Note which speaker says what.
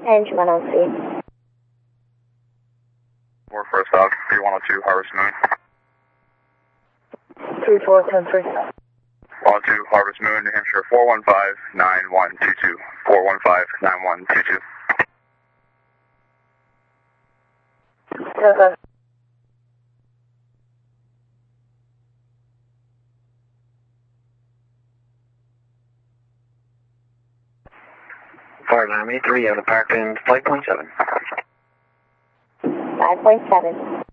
Speaker 1: Range 103.
Speaker 2: We're first out, 3102 Harvest Moon.
Speaker 1: 3410
Speaker 2: 102 Harvest Moon, New Hampshire 415-9122. 415-9122.
Speaker 1: Okay.
Speaker 3: Fire 983, you have a parked in 5.7.
Speaker 1: 5.7.